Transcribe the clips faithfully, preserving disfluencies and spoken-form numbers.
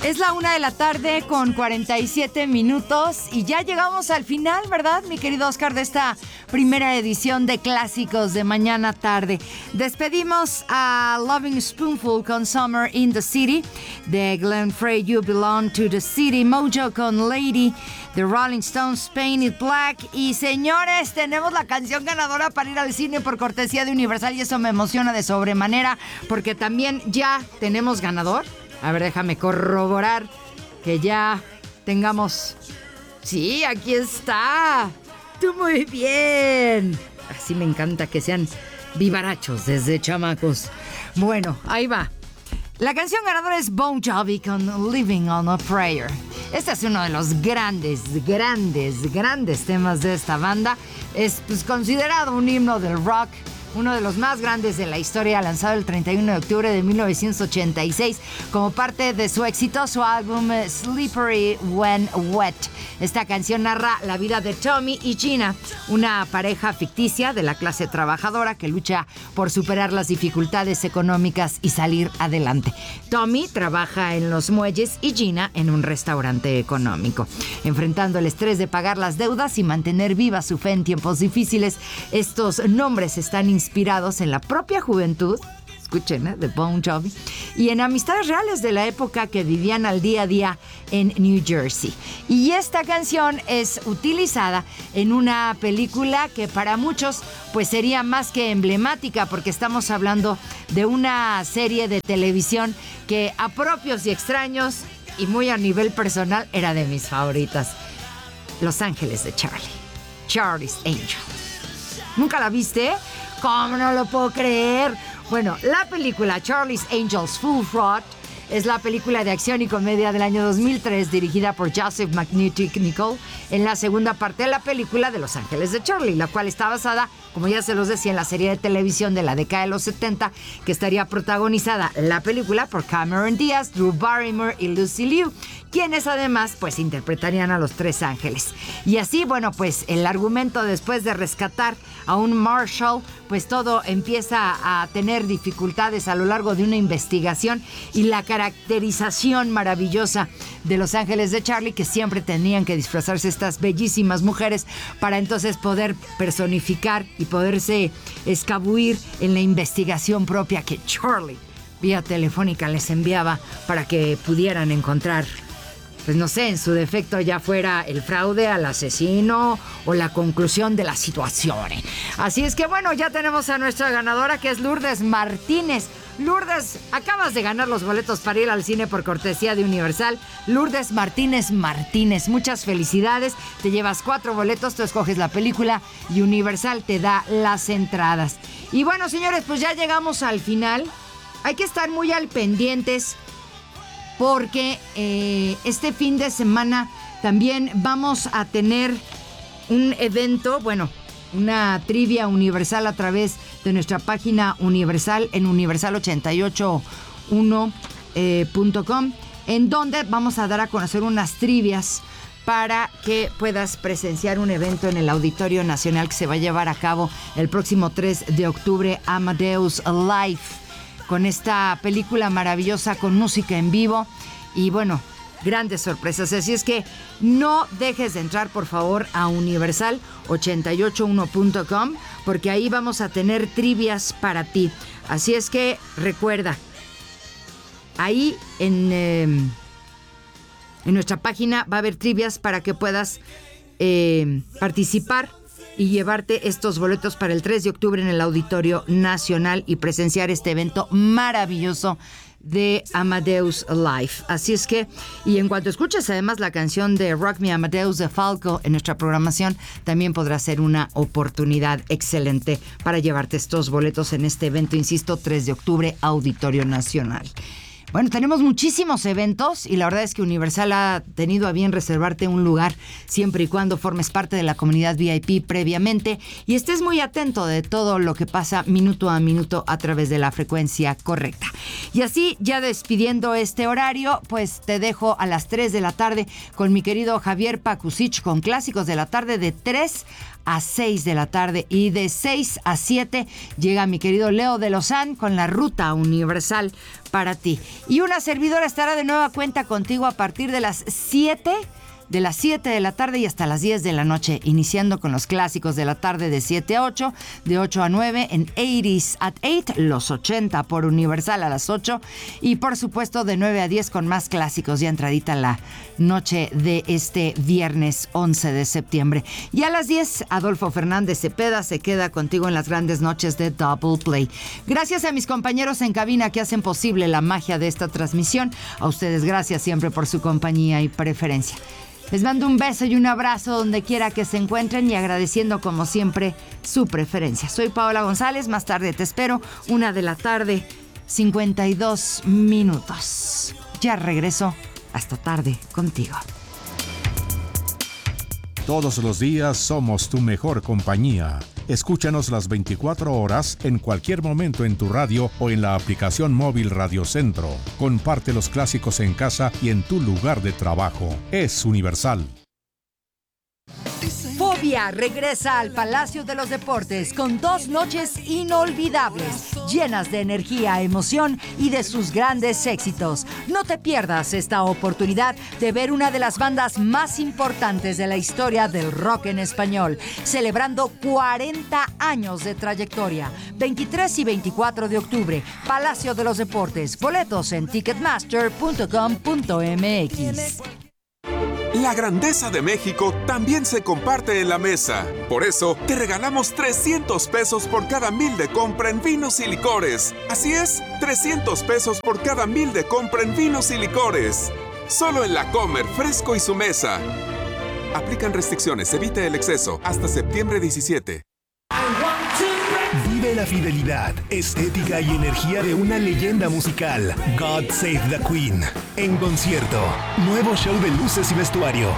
Es la una de la tarde con cuarenta y siete minutos y ya llegamos al final, ¿verdad, mi querido Oscar, de esta primera edición de Clásicos de Mañana Tarde? Despedimos a Loving Spoonful con Summer in the City, de Glenn Frey, You Belong to the City, Mojo con Lady, The Rolling Stones, Paint It Black. Y señores, tenemos la canción ganadora para ir al cine por cortesía de Universal y eso me emociona de sobremanera porque también ya tenemos ganador. A ver, déjame corroborar que ya tengamos... Sí, aquí está. Tú muy bien. Así me encanta que sean vivarachos desde chamacos. Bueno, ahí va. La canción ganadora es Bon Jovi con Living on a Prayer. Este es uno de los grandes, grandes, grandes temas de esta banda. Es pues, considerado un himno del rock, uno de los más grandes de la historia, lanzado el treinta y uno de octubre de mil novecientos ochenta y seis como parte de su exitoso álbum Slippery When Wet. Esta canción narra la vida de Tommy y Gina, una pareja ficticia de la clase trabajadora que lucha por superar las dificultades económicas y salir adelante. Tommy trabaja en los muelles y Gina en un restaurante económico. Enfrentando el estrés de pagar las deudas y mantener viva su fe en tiempos difíciles, estos nombres están inspirados en la propia juventud, escuchen, ¿eh? de Bon Jovi, y en amistades reales de la época que vivían al día a día en New Jersey. Y esta canción es utilizada en una película que para muchos pues sería más que emblemática, porque estamos hablando de una serie de televisión que a propios y extraños y muy a nivel personal era de mis favoritas. Los Ángeles de Charlie, Charlie's Angels. ¿Nunca la viste? ¿Cómo no lo puedo creer? Bueno, la película Charlie's Angels Full Throttle es la película de acción y comedia del año dos mil tres dirigida por Joseph McNichol en la segunda parte de la película de Los Ángeles de Charlie, la cual está basada, como ya se los decía, en la serie de televisión de la década de los setenta, que estaría protagonizada la película por Cameron Diaz, Drew Barrymore y Lucy Liu, quienes además pues interpretarían a los tres ángeles. Y así, bueno, pues el argumento, después de rescatar a un Marshall, pues todo empieza a tener dificultades a lo largo de una investigación, y la caracterización maravillosa de Los Ángeles de Charlie, que siempre tenían que disfrazarse estas bellísimas mujeres para entonces poder personificar y poderse escabuir en la investigación propia que Charlie vía telefónica les enviaba para que pudieran encontrar, pues no sé, en su defecto ya fuera el fraude al asesino o la conclusión de la situación. Así es que bueno, ya tenemos a nuestra ganadora, que es Lourdes Martínez. Lourdes, acabas de ganar los boletos para ir al cine por cortesía de Universal. Lourdes Martínez Martínez, muchas felicidades. Te llevas cuatro boletos, tú escoges la película y Universal te da las entradas. Y bueno, señores, pues ya llegamos al final. Hay que estar muy al pendientes, porque eh, este fin de semana también vamos a tener un evento, bueno, una trivia universal a través de nuestra página Universal en universal ochenta y ocho uno punto com, en donde vamos a dar a conocer unas trivias para que puedas presenciar un evento en el Auditorio Nacional que se va a llevar a cabo el próximo tres de octubre, Amadeus Live, con esta película maravillosa con música en vivo y bueno, grandes sorpresas. Así es que no dejes de entrar, por favor, a universal ochenta y ocho uno punto com, porque ahí vamos a tener trivias para ti. Así es que recuerda, ahí en, eh, en nuestra página va a haber trivias para que puedas eh, participar y llevarte estos boletos para el tres de octubre en el Auditorio Nacional y presenciar este evento maravilloso de Amadeus Live. Así es que, y en cuanto escuches además la canción de Rock Me Amadeus de Falco en nuestra programación, también podrá ser una oportunidad excelente para llevarte estos boletos en este evento, insisto, tres de octubre, Auditorio Nacional. Bueno, tenemos muchísimos eventos y la verdad es que Universal ha tenido a bien reservarte un lugar siempre y cuando formes parte de la comunidad V I P previamente y estés muy atento de todo lo que pasa minuto a minuto a través de la frecuencia correcta. Y así, ya despidiendo este horario, pues te dejo a las tres de la tarde con mi querido Javier Pakusich con Clásicos de la Tarde de tres a seis de la tarde. Y de seis a siete llega mi querido Leo de Lozán con la Ruta Universal para ti. Y una servidora estará de nueva cuenta contigo a partir de las siete de las siete de la tarde y hasta las diez de la noche, iniciando con los clásicos de la tarde de siete a ocho, de ocho a nueve en ochenta at ocho, los ochenta por Universal a las ocho, y por supuesto de nueve a diez con más clásicos, ya entradita la noche de este viernes once de septiembre. Y a las diez, Adolfo Fernández Cepeda se queda contigo en las grandes noches de Double Play. Gracias a mis compañeros en cabina que hacen posible la magia de esta transmisión. A ustedes gracias siempre por su compañía y preferencia. Les mando un beso y un abrazo donde quiera que se encuentren y agradeciendo como siempre su preferencia. Soy Paola González, más tarde te espero, una de la tarde, cincuenta y dos minutos. Ya regreso, hasta tarde contigo. Todos los días somos tu mejor compañía. Escúchanos las veinticuatro horas en cualquier momento en tu radio o en la aplicación móvil Radio Centro. Comparte los clásicos en casa y en tu lugar de trabajo. Es Universal. Fobia regresa al Palacio de los Deportes con dos noches inolvidables, llenas de energía, emoción y de sus grandes éxitos. No te pierdas esta oportunidad de ver una de las bandas más importantes de la historia del rock en español, celebrando cuarenta años de trayectoria. veintitrés y veinticuatro de octubre, Palacio de los Deportes. Boletos en ticketmaster punto com punto m x. La grandeza de México también se comparte en la mesa. Por eso, te regalamos trescientos pesos por cada mil de compra en vinos y licores. Así es, trescientos pesos por cada mil de compra en vinos y licores. Solo en La Comer, Fresco y su mesa. Aplican restricciones, evite el exceso. Hasta septiembre diecisiete. Vive la fidelidad, estética y energía de una leyenda musical, God Save the Queen, en concierto. Nuevo show de luces y vestuario.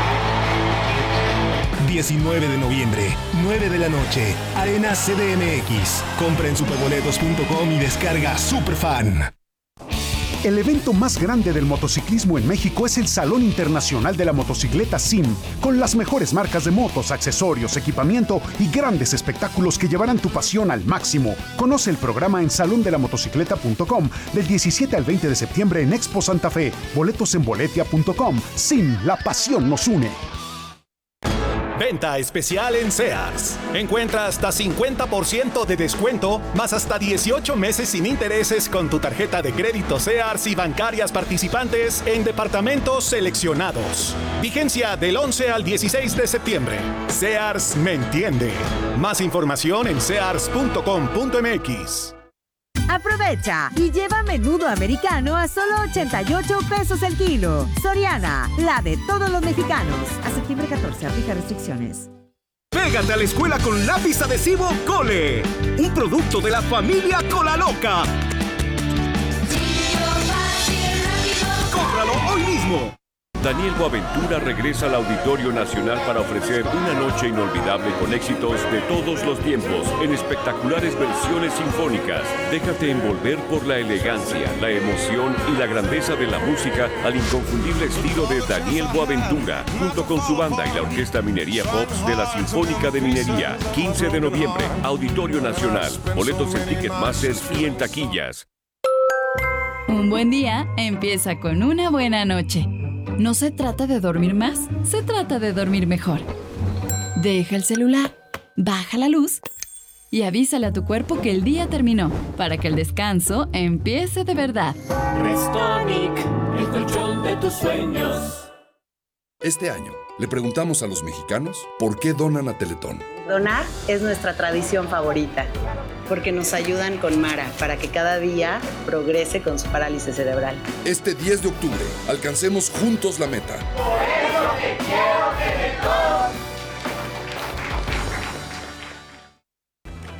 diecinueve de noviembre, nueve de la noche, Arena C D M X. Compra en superboletos punto com y descarga Superfan. El evento más grande del motociclismo en México es el Salón Internacional de la Motocicleta S I M, con las mejores marcas de motos, accesorios, equipamiento y grandes espectáculos que llevarán tu pasión al máximo. Conoce el programa en salón de la motocicleta punto com del diecisiete al veinte de septiembre en Expo Santa Fe. Boletos en boletia punto com. S I M, la pasión nos une. Venta especial en Sears. Encuentra hasta cincuenta por ciento de descuento, más hasta dieciocho meses sin intereses con tu tarjeta de crédito Sears y bancarias participantes en departamentos seleccionados. Vigencia del once al dieciséis de septiembre. Sears me entiende. Más información en sears punto com punto m x. Aprovecha y lleva menudo americano a solo ochenta y ocho pesos el kilo. Soriana, la de todos los mexicanos. A septiembre catorce, aplica restricciones. Pégate a la escuela con lápiz adhesivo Cole, un producto de la familia Cola Loca. ¡Cómpralo hoy mismo! Daniel Boaventura regresa al Auditorio Nacional para ofrecer una noche inolvidable con éxitos de todos los tiempos en espectaculares versiones sinfónicas. Déjate envolver por la elegancia, la emoción y la grandeza de la música al inconfundible estilo de Daniel Boaventura, junto con su banda y la Orquesta Minería Pops de la Sinfónica de Minería. quince de noviembre, Auditorio Nacional. Boletos en Ticketmaster y en taquillas. Un buen día empieza con una buena noche. No se trata de dormir más, se trata de dormir mejor. Deja el celular, baja la luz y avísale a tu cuerpo que el día terminó, para que el descanso empiece de verdad. Restonic, el colchón de tus sueños. Este año, le preguntamos a los mexicanos por qué donan a Teletón. Donar es nuestra tradición favorita, porque nos ayudan con Mara para que cada día progrese con su parálisis cerebral. Este diez de octubre, alcancemos juntos la meta. Por eso te quiero, Teletón.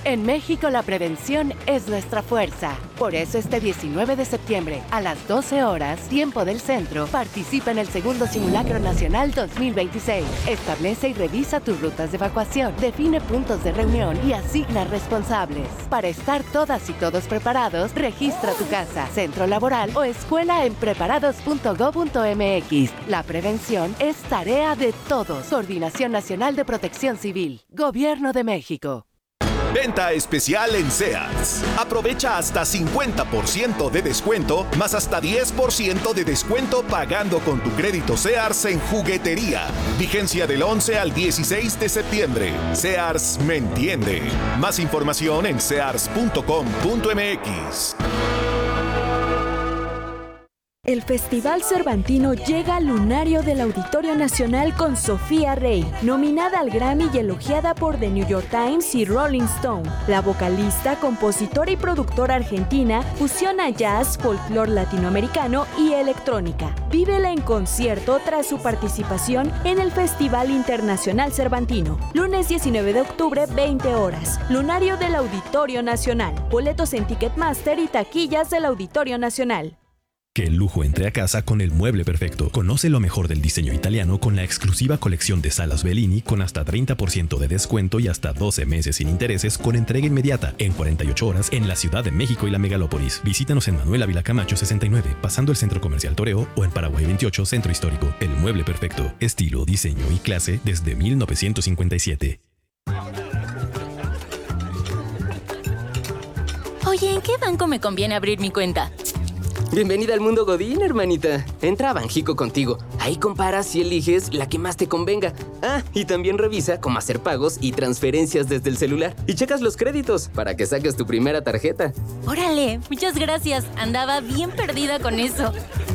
En México la prevención es nuestra fuerza. Por eso este diecinueve de septiembre, a las doce horas, tiempo del centro, participa en el segundo Simulacro Nacional dos mil veintiséis. Establece y revisa tus rutas de evacuación, define puntos de reunión y asigna responsables. Para estar todas y todos preparados, registra tu casa, centro laboral o escuela en preparados punto gob punto eme equis. La prevención es tarea de todos. Coordinación Nacional de Protección Civil. Gobierno de México. Venta especial en Sears. Aprovecha hasta cincuenta por ciento de descuento, más hasta diez por ciento de descuento pagando con tu crédito Sears en juguetería. Vigencia del once al dieciséis de septiembre. Sears me entiende. Más información en sears punto com punto eme equis. El Festival Cervantino llega al lunario del Auditorio Nacional con Sofía Rey, nominada al Grammy y elogiada por The New York Times y Rolling Stone. La vocalista, compositora y productora argentina fusiona jazz, folclore latinoamericano y electrónica. Vívela en concierto tras su participación en el Festival Internacional Cervantino. Lunes diecinueve de octubre, veinte horas. Lunario del Auditorio Nacional. Boletos en Ticketmaster y taquillas del Auditorio Nacional. Que el lujo entre a casa con el mueble perfecto. Conoce lo mejor del diseño italiano con la exclusiva colección de salas Bellini con hasta treinta por ciento de descuento y hasta doce meses sin intereses con entrega inmediata en cuarenta y ocho horas en la Ciudad de México y la Megalópolis. Visítanos en Manuel Ávila Camacho sesenta y nueve, pasando el Centro Comercial Toreo o en Paraguay veintiocho, Centro Histórico. El mueble perfecto. Estilo, diseño y clase desde mil novecientos cincuenta y siete. Oye, ¿en qué banco me conviene abrir mi cuenta? Bienvenida al mundo Godín, hermanita. Entra a Banjico Contigo. Ahí comparas y eliges la que más te convenga. Ah, y también revisa cómo hacer pagos y transferencias desde el celular. Y checas los créditos para que saques tu primera tarjeta. ¡Órale! Muchas gracias. Andaba bien perdida con eso.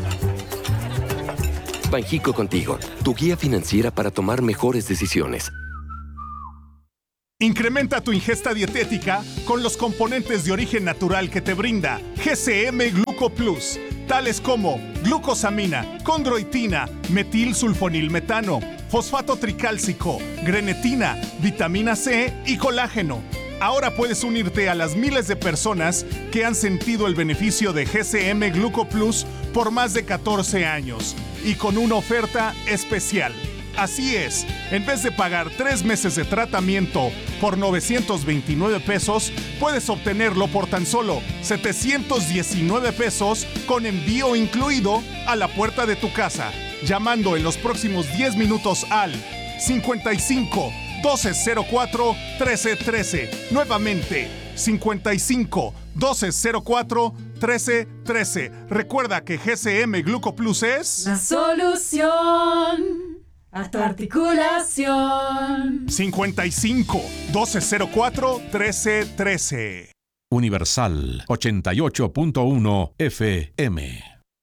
Banjico Contigo, tu guía financiera para tomar mejores decisiones. Incrementa tu ingesta dietética con los componentes de origen natural que te brinda G C M Gluco Plus, tales como glucosamina, condroitina, metilsulfonilmetano, fosfato tricálcico, grenetina, vitamina C y colágeno. Ahora puedes unirte a las miles de personas que han sentido el beneficio de G C M Gluco Plus por más de catorce años y con una oferta especial. Así es, en vez de pagar tres meses de tratamiento por novecientos veintinueve pesos, puedes obtenerlo por tan solo setecientos diecinueve pesos con envío incluido a la puerta de tu casa, llamando en los próximos diez minutos al cincuenta y cinco, doce cero cuatro, trece trece. Nuevamente, cincuenta y cinco, doce cero cuatro, trece trece. Recuerda que G C M Gluco Plus es la solución a tu articulación. cincuenta y cinco, doce cero cuatro, trece trece. Universal ochenta y ocho punto uno F M.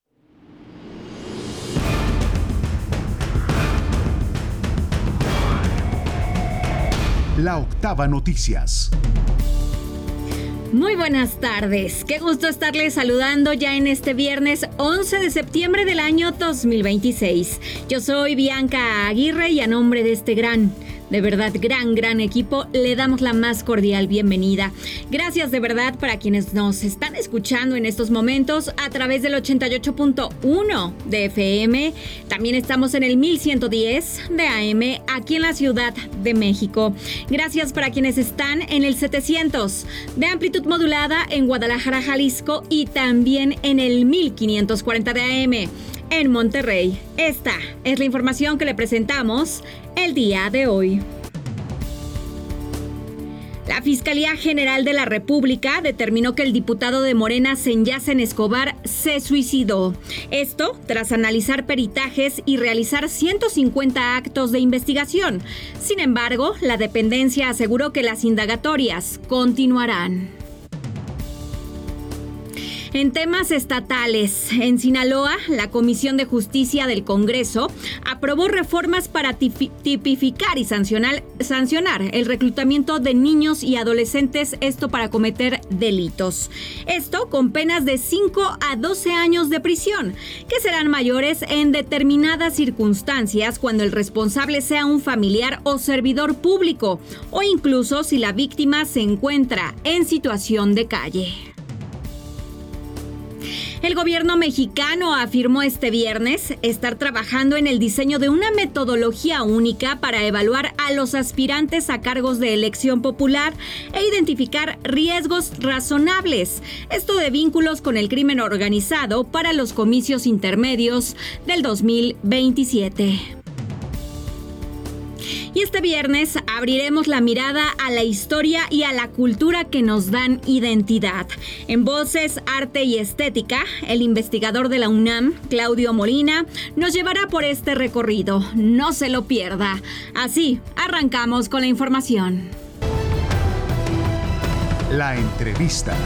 La Octava Noticias. Muy buenas tardes, qué gusto estarles saludando ya en este viernes once de septiembre del año dos mil veintiséis. Yo soy Bianca Aguirre y a nombre de este gran, de verdad gran, gran equipo, le damos la más cordial bienvenida. Gracias de verdad para quienes nos están escuchando en estos momentos a través del ochenta y ocho punto uno de F M. También estamos en el mil ciento diez de A M aquí en la Ciudad de México. Gracias para quienes están en el setecientos de amplitud modulada en Guadalajara, Jalisco y también en el mil quinientos cuarenta de A M en Monterrey. Esta es la información que le presentamos el día de hoy. La Fiscalía General de la República determinó que el diputado de Morena, Senyacen Escobar, se suicidó. Esto tras analizar peritajes y realizar ciento cincuenta actos de investigación. Sin embargo, la dependencia aseguró que las indagatorias continuarán. En temas estatales, en Sinaloa, la Comisión de Justicia del Congreso aprobó reformas para tipificar y sancionar, sancionar el reclutamiento de niños y adolescentes, esto para cometer delitos. Esto con penas de cinco a doce años de prisión, que serán mayores en determinadas circunstancias cuando el responsable sea un familiar o servidor público, o incluso si la víctima se encuentra en situación de calle. El gobierno mexicano afirmó este viernes estar trabajando en el diseño de una metodología única para evaluar a los aspirantes a cargos de elección popular e identificar riesgos razonables, esto de vínculos con el crimen organizado para los comicios intermedios del dos mil veintisiete. Y este viernes abriremos la mirada a la historia y a la cultura que nos dan identidad. En Voces, Arte y Estética, el investigador de la UNAM, Claudio Molina, nos llevará por este recorrido. No se lo pierda. Así, arrancamos con la información. La entrevista.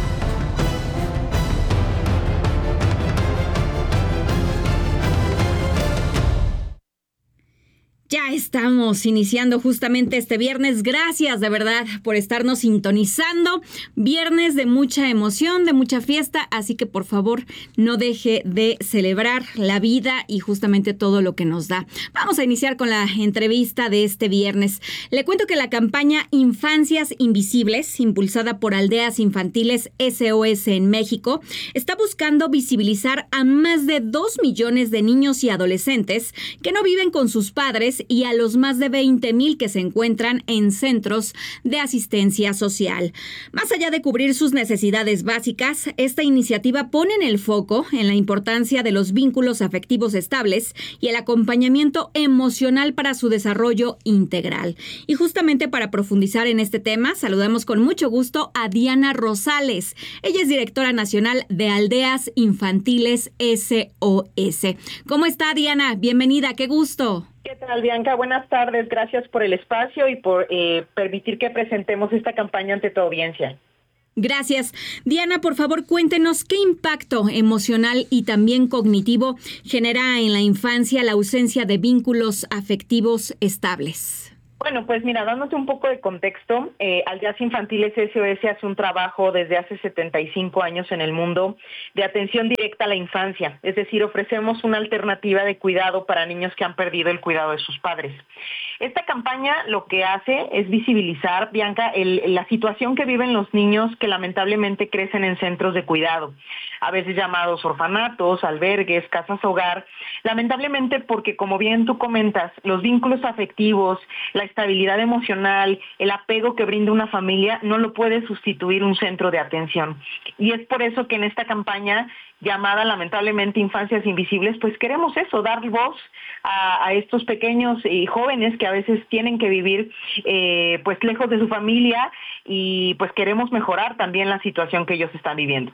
Ya estamos iniciando justamente este viernes. Gracias de verdad por estarnos sintonizando. Viernes de mucha emoción, de mucha fiesta, así que por favor no deje de celebrar la vida y justamente todo lo que nos da. Vamos a iniciar con la entrevista de este viernes. Le cuento que la campaña Infancias Invisibles, impulsada por Aldeas Infantiles S O S en México, está buscando visibilizar a más de dos millones de niños y adolescentes que no viven con sus padres y a los más de veinte mil que se encuentran en centros de asistencia social. Más allá de cubrir sus necesidades básicas, esta iniciativa pone en el foco en la importancia de los vínculos afectivos estables y el acompañamiento emocional para su desarrollo integral. Y justamente para profundizar en este tema, saludamos con mucho gusto a Diana Rosales. Ella es directora nacional de Aldeas Infantiles S O S. ¿Cómo está, Diana? Bienvenida, qué gusto. ¿Qué tal, Bianca? Buenas tardes. Gracias por el espacio y por eh, permitir que presentemos esta campaña ante tu audiencia. Gracias. Diana, por favor, cuéntenos qué impacto emocional y también cognitivo genera en la infancia la ausencia de vínculos afectivos estables. Bueno, pues mira, dándote un poco de contexto, eh, Aldeas Infantiles S O S hace un trabajo desde hace setenta y cinco años en el mundo de atención directa a la infancia, es decir, ofrecemos una alternativa de cuidado para niños que han perdido el cuidado de sus padres. Esta campaña lo que hace es visibilizar, Bianca, el, la situación que viven los niños que lamentablemente crecen en centros de cuidado, a veces llamados orfanatos, albergues, casas hogar, lamentablemente porque, como bien tú comentas, los vínculos afectivos, la estabilidad emocional, el apego que brinda una familia no lo puede sustituir un centro de atención. Y es por eso que en esta campaña llamada lamentablemente Infancias Invisibles, pues queremos eso, dar voz a, a estos pequeños y jóvenes que a veces tienen que vivir eh, pues lejos de su familia y pues queremos mejorar también la situación que ellos están viviendo.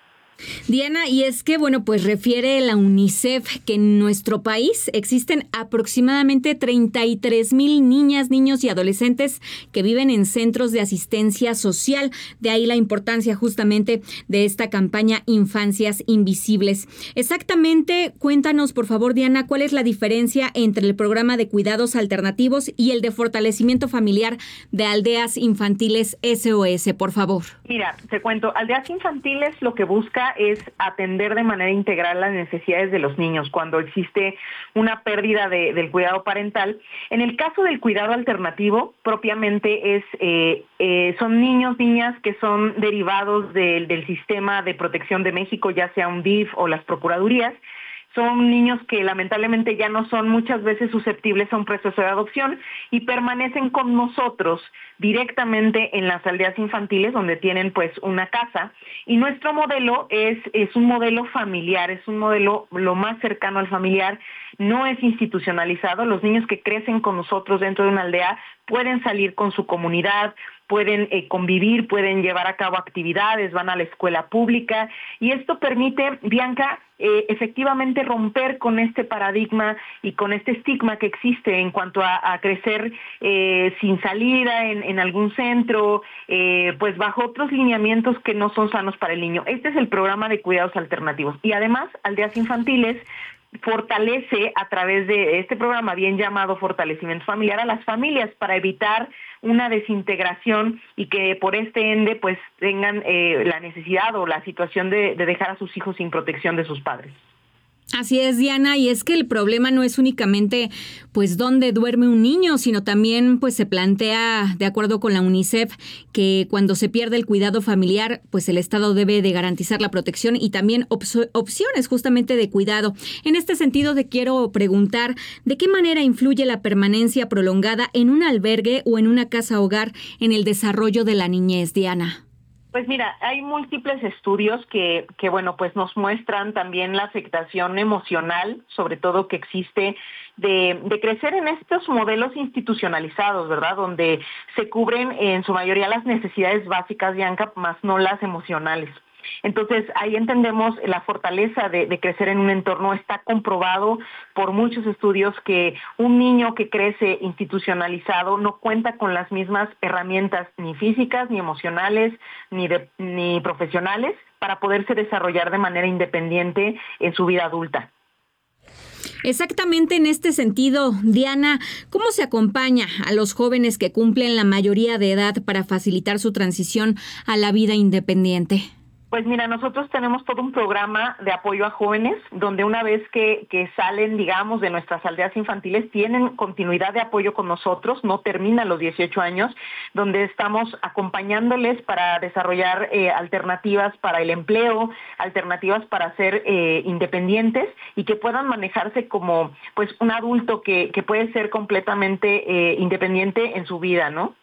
Diana, y es que, bueno, pues refiere la UNICEF que en nuestro país existen aproximadamente treinta y tres mil niñas, niños y adolescentes que viven en centros de asistencia social. De ahí la importancia justamente de esta campaña Infancias Invisibles. Exactamente, cuéntanos, por favor, Diana, ¿cuál es la diferencia entre el programa de cuidados alternativos y el de fortalecimiento familiar de Aldeas Infantiles S O S, por favor? Mira, te cuento, Aldeas Infantiles lo que busca es atender de manera integral las necesidades de los niños cuando existe una pérdida de, del cuidado parental. En el caso del cuidado alternativo, propiamente es eh, eh, son niños, niñas que son derivados de, del sistema de protección de México, ya sea un D I F o las procuradurías. Son niños que lamentablemente ya no son muchas veces susceptibles a un proceso de adopción y permanecen con nosotros directamente en las aldeas infantiles donde tienen pues una casa. Y nuestro modelo es, es un modelo familiar, es un modelo lo más cercano al familiar, no es institucionalizado. Los niños que crecen con nosotros dentro de una aldea pueden salir con su comunidad, pueden eh, convivir, pueden llevar a cabo actividades, van a la escuela pública, y esto permite, Bianca, eh, efectivamente romper con este paradigma y con este estigma que existe en cuanto a, a crecer eh, sin salida en, en algún centro, eh, pues bajo otros lineamientos que no son sanos para el niño. Este es el programa de cuidados alternativos, y además Aldeas Infantiles fortalece a través de este programa bien llamado Fortalecimiento Familiar a las familias para evitar una desintegración y que por este ende pues tengan eh, la necesidad o la situación de, de dejar a sus hijos sin protección de sus padres. Así es, Diana, y es que el problema no es únicamente pues dónde duerme un niño, sino también pues se plantea, de acuerdo con la UNICEF, que cuando se pierde el cuidado familiar, pues el Estado debe de garantizar la protección y también op- opciones justamente de cuidado. En este sentido, te quiero preguntar, ¿de qué manera influye la permanencia prolongada en un albergue o en una casa hogar en el desarrollo de la niñez, Diana? Pues mira, hay múltiples estudios que, que, bueno, pues nos muestran también la afectación emocional, sobre todo que existe de, de crecer en estos modelos institucionalizados, ¿verdad? Donde se cubren en su mayoría las necesidades básicas, Bianca, más no las emocionales. Entonces, ahí entendemos la fortaleza de, de crecer en un entorno. Está comprobado por muchos estudios que un niño que crece institucionalizado no cuenta con las mismas herramientas ni físicas, ni emocionales, ni, de, ni profesionales para poderse desarrollar de manera independiente en su vida adulta. Exactamente en este sentido, Diana, ¿cómo se acompaña a los jóvenes que cumplen la mayoría de edad para facilitar su transición a la vida independiente? Pues mira, nosotros tenemos todo un programa de apoyo a jóvenes, donde una vez que, que salen, digamos, de nuestras aldeas infantiles, tienen continuidad de apoyo con nosotros, no terminan los dieciocho años, donde estamos acompañándoles para desarrollar eh, alternativas para el empleo, alternativas para ser eh, independientes y que puedan manejarse como pues un adulto que, que puede ser completamente eh, independiente en su vida, ¿no?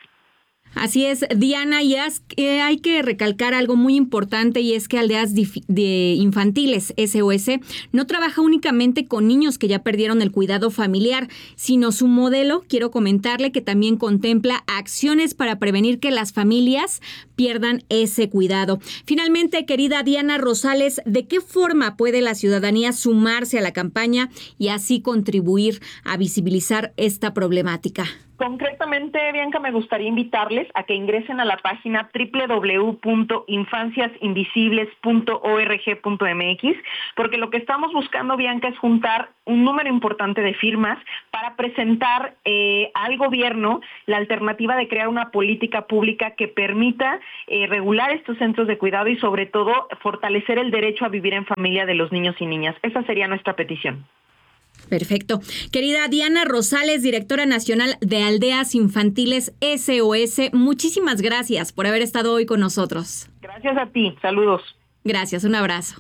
Así es, Diana, y es, eh, hay que recalcar algo muy importante, y es que Aldeas Dif- de Infantiles S O S no trabaja únicamente con niños que ya perdieron el cuidado familiar, sino su modelo, quiero comentarle, que también contempla acciones para prevenir que las familias pierdan ese cuidado. Finalmente, querida Diana Rosales, ¿de qué forma puede la ciudadanía sumarse a la campaña y así contribuir a visibilizar esta problemática? Concretamente, Bianca, me gustaría invitarles a que ingresen a la página doble u doble u doble u punto infancias invisibles punto org punto m x, porque lo que estamos buscando, Bianca, es juntar un número importante de firmas para presentar eh, al gobierno la alternativa de crear una política pública que permita eh, regular estos centros de cuidado y, sobre todo, fortalecer el derecho a vivir en familia de los niños y niñas. Esa sería nuestra petición. Perfecto. Querida Diana Rosales, directora nacional de Aldeas Infantiles S O S, muchísimas gracias por haber estado hoy con nosotros. Gracias a ti. Saludos. Gracias. Un abrazo.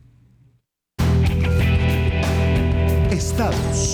Estados.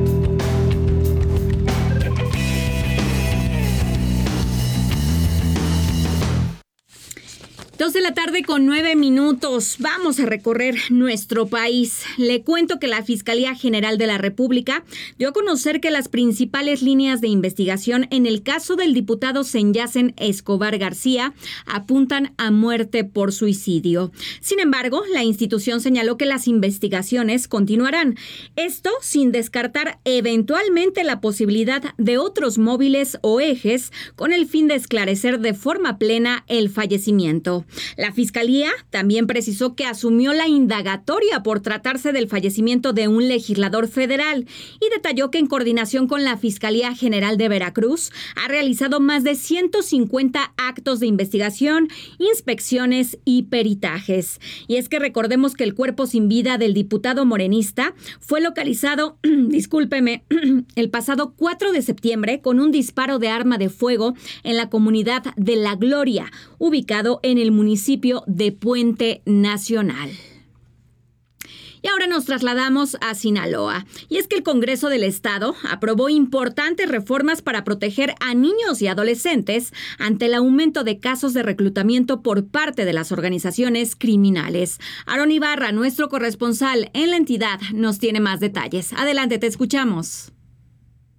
Dos de la tarde con nueve minutos. Vamos a recorrer nuestro país. Le cuento que la Fiscalía General de la República dio a conocer que las principales líneas de investigación en el caso del diputado Senyacen Escobar García apuntan a muerte por suicidio. Sin embargo, la institución señaló que las investigaciones continuarán. Esto sin descartar eventualmente la posibilidad de otros móviles o ejes con el fin de esclarecer de forma plena el fallecimiento. La Fiscalía también precisó que asumió la indagatoria por tratarse del fallecimiento de un legislador federal y detalló que en coordinación con la Fiscalía General de Veracruz ha realizado más de ciento cincuenta actos de investigación, inspecciones y peritajes. Y es que recordemos que el cuerpo sin vida del diputado morenista fue localizado, discúlpeme, el pasado cuatro de septiembre con un disparo de arma de fuego en la comunidad de La Gloria, ubicado en el municipio de Puente Nacional. Y ahora nos trasladamos a Sinaloa. Y es que el Congreso del Estado aprobó importantes reformas para proteger a niños y adolescentes ante el aumento de casos de reclutamiento por parte de las organizaciones criminales. Aaron Ibarra, nuestro corresponsal en la entidad, nos tiene más detalles. Adelante, te escuchamos.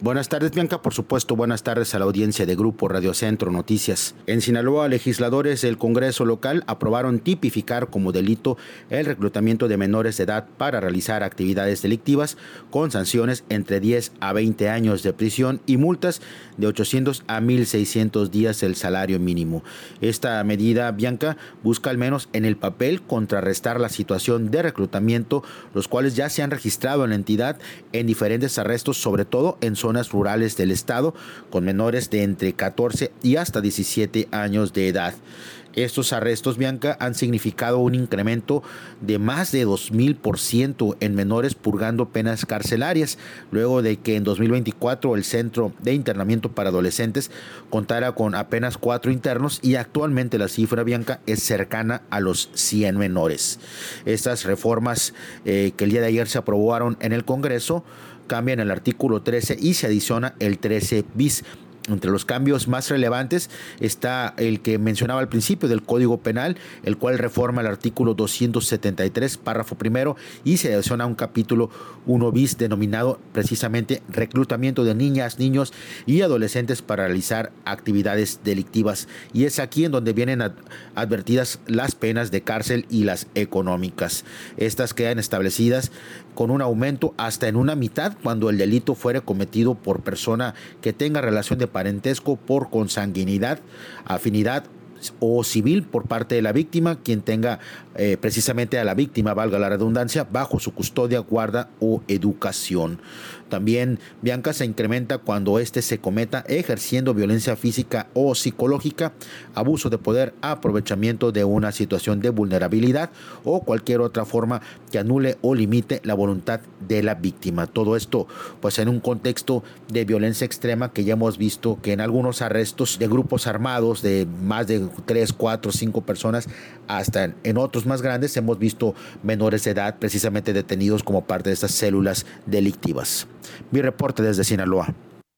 Buenas tardes, Bianca. Por supuesto, buenas tardes a la audiencia de Grupo Radio Centro Noticias. En Sinaloa, legisladores del Congreso local aprobaron tipificar como delito el reclutamiento de menores de edad para realizar actividades delictivas con sanciones entre diez a veinte años de prisión y multas de ochocientos a mil seiscientos días el salario mínimo. Esta medida, Bianca, busca al menos en el papel contrarrestar la situación de reclutamiento, los cuales ya se han registrado en la entidad en diferentes arrestos, sobre todo en zonas rurales del estado, con menores de entre catorce y hasta diecisiete años de edad. Estos arrestos, Bianca, han significado un incremento de más de dos mil por ciento en menores purgando penas carcelarias, luego de que en dos mil veinticuatro el Centro de Internamiento para Adolescentes contara con apenas cuatro internos y actualmente la cifra, Bianca, es cercana a los cien menores. Estas reformas eh, que el día de ayer se aprobaron en el Congreso cambian el artículo trece y se adiciona el trece bis. Entre los cambios más relevantes está el que mencionaba al principio del Código Penal, el cual reforma el artículo doscientos setenta y tres, párrafo primero, y se adiciona un capítulo uno bis denominado precisamente reclutamiento de niñas, niños y adolescentes para realizar actividades delictivas. Y es aquí en donde vienen ad- advertidas las penas de cárcel y las económicas. Estas quedan establecidas con un aumento hasta en una mitad cuando el delito fuere cometido por persona que tenga relación de parentesco por consanguinidad, afinidad o civil por parte de la víctima, quien tenga eh, precisamente a la víctima, valga la redundancia, bajo su custodia, guarda o educación. También, Bianca, se incrementa cuando éste se cometa ejerciendo violencia física o psicológica, abuso de poder, aprovechamiento de una situación de vulnerabilidad o cualquier otra forma que anule o limite la voluntad de la víctima. Todo esto, pues, en un contexto de violencia extrema que ya hemos visto que en algunos arrestos de grupos armados de más de tres, cuatro, cinco personas, hasta en, en otros más grandes, hemos visto menores de edad precisamente detenidos como parte de estas células delictivas. Mi reporte desde Sinaloa.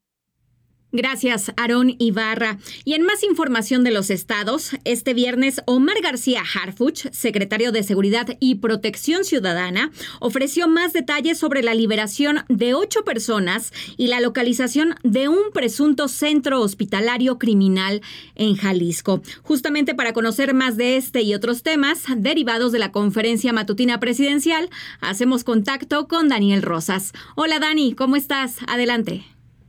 Gracias, Aarón Ibarra. Y en más información de los estados, este viernes Omar García Harfuch, secretario de Seguridad y Protección Ciudadana, ofreció más detalles sobre la liberación de ocho personas y la localización de un presunto centro hospitalario criminal en Jalisco. Justamente para conocer más de este y otros temas derivados de la conferencia matutina presidencial, hacemos contacto con Daniel Rosas. Hola, Dani, ¿cómo estás? Adelante.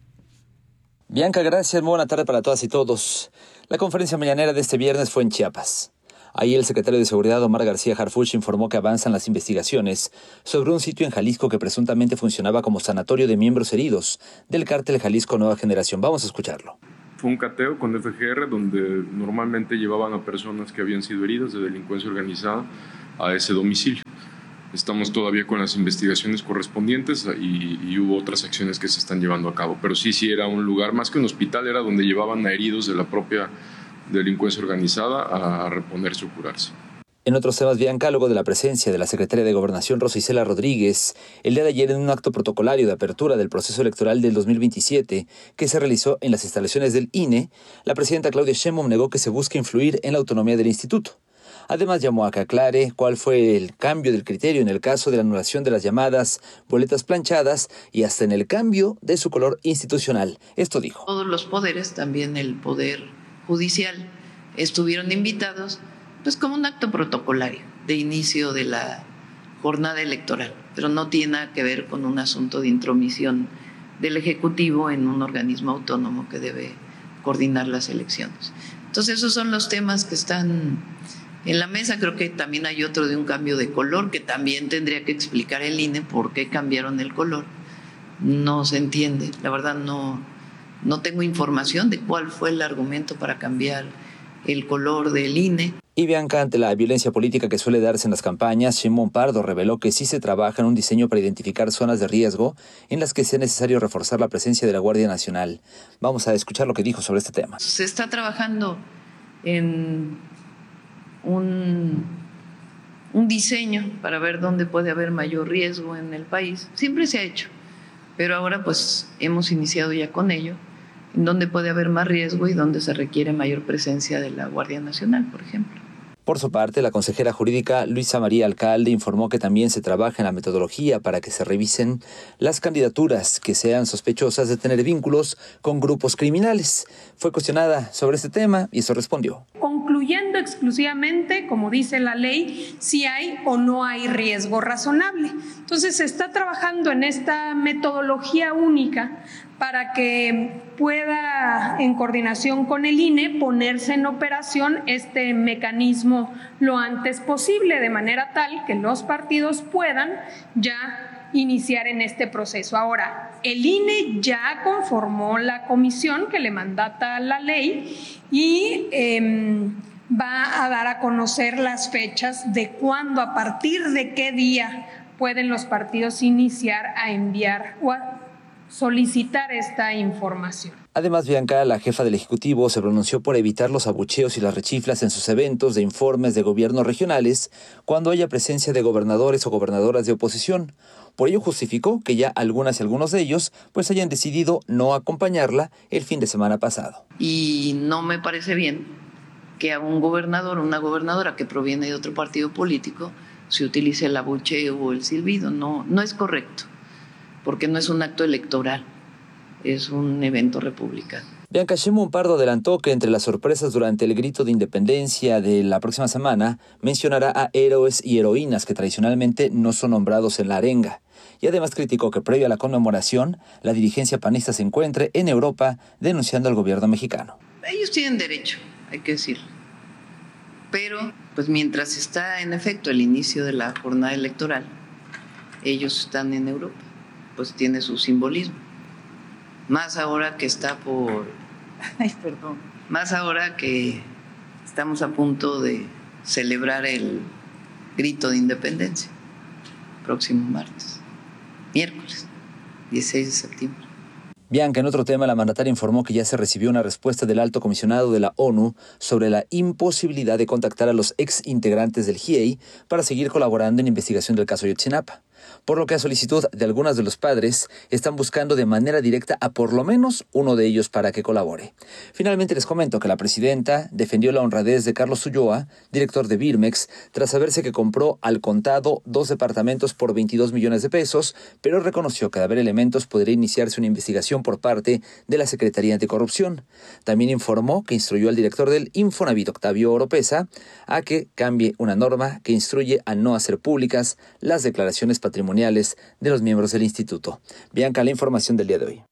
Bianca, gracias. Muy buena tarde para todas y todos. La conferencia mañanera de este viernes fue en Chiapas. Ahí el secretario de Seguridad, Omar García Harfuch, informó que avanzan las investigaciones sobre un sitio en Jalisco que presuntamente funcionaba como sanatorio de miembros heridos del cártel Jalisco Nueva Generación. Vamos a escucharlo. Fue un cateo con F G R donde normalmente llevaban a personas que habían sido heridas de delincuencia organizada a ese domicilio. Estamos todavía con las investigaciones correspondientes y, y hubo otras acciones que se están llevando a cabo. Pero sí, sí era un lugar, más que un hospital, era donde llevaban a heridos de la propia delincuencia organizada a reponerse o curarse. En otros temas, Bianca, luego de la presencia de la secretaria de Gobernación, Rosa Isela Rodríguez, el día de ayer en un acto protocolario de apertura del proceso electoral del dos mil veintisiete que se realizó en las instalaciones del I N E, la presidenta Claudia Sheinbaum negó que se busque influir en la autonomía del instituto. Además, llamó a que aclare cuál fue el cambio del criterio en el caso de la anulación de las llamadas boletas planchadas y hasta en el cambio de su color institucional. Esto dijo. Todos los poderes, también el poder judicial, estuvieron invitados pues como un acto protocolario de inicio de la jornada electoral, pero no tiene nada que ver con un asunto de intromisión del Ejecutivo en un organismo autónomo que debe coordinar las elecciones. Entonces, esos son los temas que están en la mesa. Creo que también hay otro de un cambio de color que también tendría que explicar el I N E por qué cambiaron el color. No se entiende, la verdad no, no tengo información de cuál fue el argumento para cambiar el color del I N E. Y Bianca, ante la violencia política que suele darse en las campañas, Sheinbaum Pardo reveló que sí se trabaja en un diseño para identificar zonas de riesgo en las que sea necesario reforzar la presencia de la Guardia Nacional. Vamos a escuchar lo que dijo sobre este tema. Se está trabajando en un, un diseño para ver dónde puede haber mayor riesgo en el país. Siempre se ha hecho, pero ahora pues hemos iniciado ya con ello, en dónde puede haber más riesgo y dónde se requiere mayor presencia de la Guardia Nacional, por ejemplo. Por su parte, la consejera jurídica Luisa María Alcalde informó que también se trabaja en la metodología para que se revisen las candidaturas que sean sospechosas de tener vínculos con grupos criminales. Fue cuestionada sobre este tema y eso respondió. Concluyendo exclusivamente, como dice la ley, si hay o no hay riesgo razonable. Entonces se está trabajando en esta metodología única para que pueda, en coordinación con el I N E, ponerse en operación este mecanismo lo antes posible, de manera tal que los partidos puedan ya iniciar en este proceso. Ahora, el I N E ya conformó la comisión que le mandata la ley y eh, va a dar a conocer las fechas de cuándo, a partir de qué día pueden los partidos iniciar a enviar o a solicitar esta información. Además, Bianca, la jefa del Ejecutivo, se pronunció por evitar los abucheos y las rechiflas en sus eventos de informes de gobiernos regionales cuando haya presencia de gobernadores o gobernadoras de oposición. Por ello justificó que ya algunas y algunos de ellos pues hayan decidido no acompañarla el fin de semana pasado. Y no me parece bien que a un gobernador o una gobernadora que proviene de otro partido político se utilice el abucheo o el silbido. No, no es correcto, porque no es un acto electoral, es un evento republicano. Bianca Sheinbaum Pardo adelantó que entre las sorpresas durante el grito de independencia de la próxima semana mencionará a héroes y heroínas que tradicionalmente no son nombrados en la arenga. Y además criticó que previo a la conmemoración, la dirigencia panista se encuentre en Europa denunciando al gobierno mexicano. Ellos tienen derecho, hay que decirlo. Pero, pues mientras está en efecto el inicio de la jornada electoral, ellos están en Europa, pues tiene su simbolismo. Más ahora que está por... Ay, perdón. Más ahora que estamos a punto de celebrar el grito de independencia, próximo martes, miércoles, dieciséis de septiembre. Bianca, en otro tema, la mandataria informó que ya se recibió una respuesta del alto comisionado de la ONU sobre la imposibilidad de contactar a los ex integrantes del G I E I para seguir colaborando en investigación del caso Ayotzinapa, por lo que a solicitud de algunos de los padres están buscando de manera directa a por lo menos uno de ellos para que colabore. Finalmente les comento que la presidenta defendió la honradez de Carlos Ulloa, director de Birmex, tras saberse que compró al contado dos departamentos por veintidós millones de pesos, pero reconoció que de haber elementos podría iniciarse una investigación por parte de la Secretaría Anticorrupción. También informó que instruyó al director del Infonavit, Octavio Oropesa, a que cambie una norma que instruye a no hacer públicas las declaraciones patrimoniales de los miembros del instituto. Bianca, la información del día de hoy.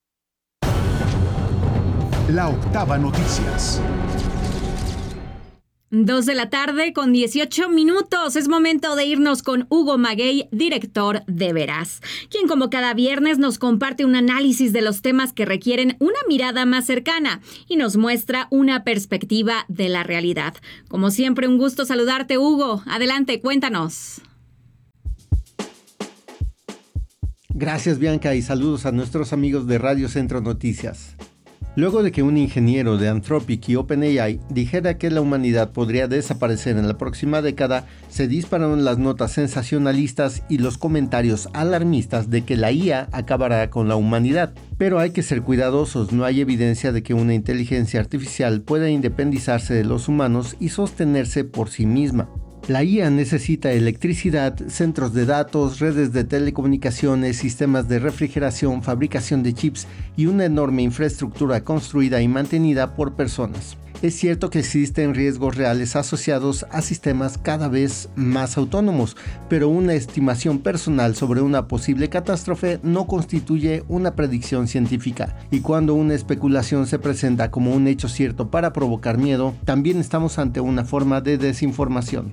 La Octava Noticias. Dos de la tarde con dieciocho minutos. Es momento de irnos con Hugo Maguey, director de Veraz, quien como cada viernes nos comparte un análisis de los temas que requieren una mirada más cercana y nos muestra una perspectiva de la realidad. Como siempre, un gusto saludarte, Hugo. Adelante, cuéntanos. Gracias, Bianca, y saludos a nuestros amigos de Radio Centro Noticias. Luego de que un ingeniero de Anthropic y OpenAI dijera que la humanidad podría desaparecer en la próxima década, se dispararon las notas sensacionalistas y los comentarios alarmistas de que la I A acabará con la humanidad. Pero hay que ser cuidadosos, no hay evidencia de que una inteligencia artificial pueda independizarse de los humanos y sostenerse por sí misma. La I A necesita electricidad, centros de datos, redes de telecomunicaciones, sistemas de refrigeración, fabricación de chips y una enorme infraestructura construida y mantenida por personas. Es cierto que existen riesgos reales asociados a sistemas cada vez más autónomos, pero una estimación personal sobre una posible catástrofe no constituye una predicción científica, y cuando una especulación se presenta como un hecho cierto para provocar miedo, también estamos ante una forma de desinformación.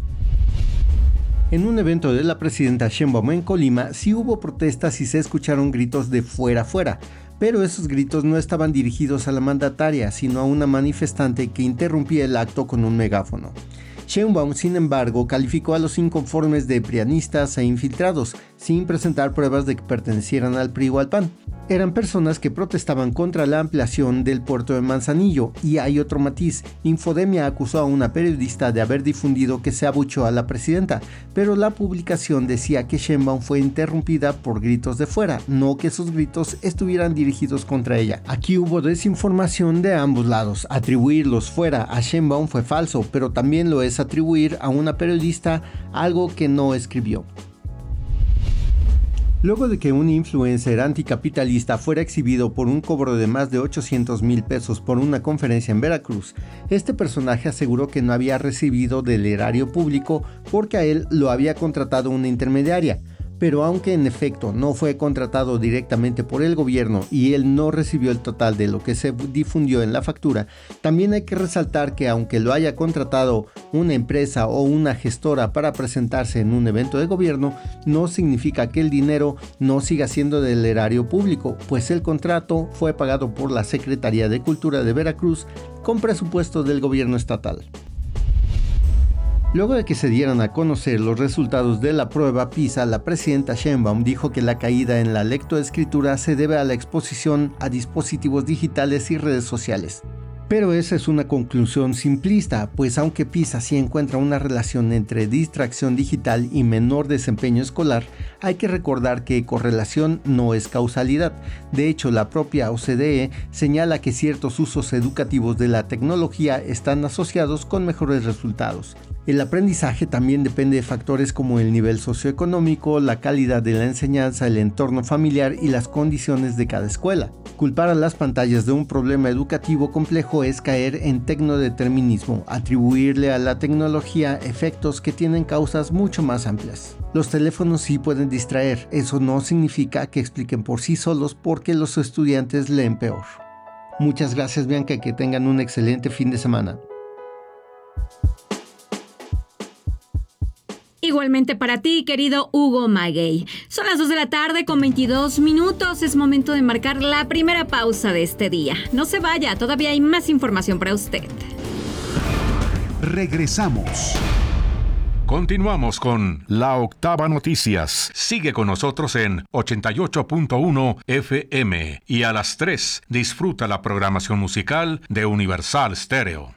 En un evento de la presidenta Sheinbaum en Colima, sí hubo protestas y se escucharon gritos de fuera fuera, pero esos gritos no estaban dirigidos a la mandataria, sino a una manifestante que interrumpía el acto con un megáfono. Sheinbaum, sin embargo, calificó a los inconformes de prianistas e infiltrados, sin presentar pruebas de que pertenecieran al P R I o al P A N. Eran personas que protestaban contra la ampliación del puerto de Manzanillo, y hay otro matiz. Infodemia acusó a una periodista de haber difundido que se abucheó a la presidenta, pero la publicación decía que Sheinbaum fue interrumpida por gritos de fuera, no que sus gritos estuvieran dirigidos contra ella. Aquí hubo desinformación de ambos lados. Atribuirlos fuera a Sheinbaum fue falso, pero también lo es es atribuir a una periodista algo que no escribió. Luego de que un influencer anticapitalista fuera exhibido por un cobro de más de ochocientos mil pesos por una conferencia en Veracruz, este personaje aseguró que no había recibido del erario público porque a él lo había contratado una intermediaria. Pero aunque en efecto no fue contratado directamente por el gobierno y él no recibió el total de lo que se difundió en la factura, también hay que resaltar que aunque lo haya contratado una empresa o una gestora para presentarse en un evento de gobierno, no significa que el dinero no siga siendo del erario público, pues el contrato fue pagado por la Secretaría de Cultura de Veracruz con presupuesto del gobierno estatal. Luego de que se dieran a conocer los resultados de la prueba PISA, la presidenta Sheinbaum dijo que la caída en la lectoescritura se debe a la exposición a dispositivos digitales y redes sociales. Pero esa es una conclusión simplista, pues aunque PISA sí encuentra una relación entre distracción digital y menor desempeño escolar, hay que recordar que correlación no es causalidad. De hecho, la propia O C D E señala que ciertos usos educativos de la tecnología están asociados con mejores resultados. El aprendizaje también depende de factores como el nivel socioeconómico, la calidad de la enseñanza, el entorno familiar y las condiciones de cada escuela. Culpar a las pantallas de un problema educativo complejo es caer en tecnodeterminismo, atribuirle a la tecnología efectos que tienen causas mucho más amplias. Los teléfonos sí pueden distraer, eso no significa que expliquen por sí solos porque los estudiantes leen peor. Muchas gracias, Bianca, y que tengan un excelente fin de semana. Igualmente para ti, querido Hugo Maguey. Son las dos de la tarde con veintidós minutos. Es momento de marcar la primera pausa de este día. No se vaya, todavía hay más información para usted. Regresamos. Continuamos con La Octava Noticias. Sigue con nosotros en ochenta y ocho punto uno F M y a las tres disfruta la programación musical de Universal Stereo.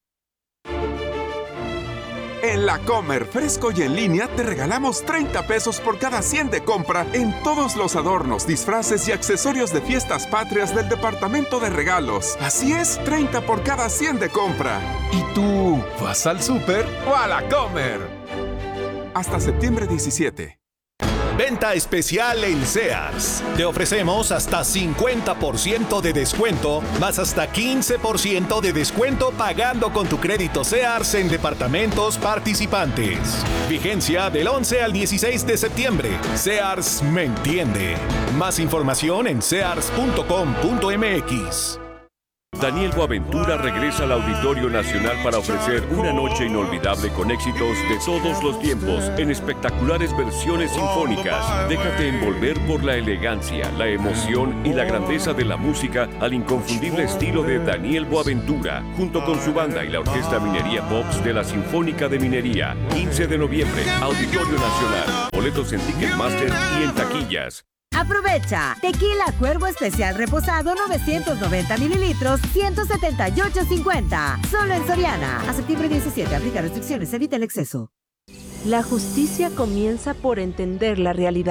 En La Comer, fresco y en línea, te regalamos treinta pesos por cada cien de compra en todos los adornos, disfraces y accesorios de fiestas patrias del departamento de regalos. Así es, treinta por cada cien de compra. ¿Y tú, vas al súper o a La Comer? Hasta septiembre diecisiete. Venta especial en Sears. Te ofrecemos hasta cincuenta por ciento de descuento, más hasta quince por ciento de descuento pagando con tu crédito Sears en departamentos participantes. Vigencia del once al dieciséis de septiembre. Sears me entiende. Más información en sears punto com punto m x. Daniel Boaventura regresa al Auditorio Nacional para ofrecer una noche inolvidable con éxitos de todos los tiempos en espectaculares versiones sinfónicas. Déjate envolver por la elegancia, la emoción y la grandeza de la música al inconfundible estilo de Daniel Boaventura, junto con su banda y la Orquesta Minería Pops de la Sinfónica de Minería. quince de noviembre, Auditorio Nacional. Boletos en Ticketmaster y en taquillas. Aprovecha. Tequila Cuervo Especial Reposado novecientos noventa mililitros, ciento setenta y ocho cincuenta. Solo en Soriana. A septiembre diecisiete. Aplica restricciones. Evita el exceso. La justicia comienza por entender la realidad.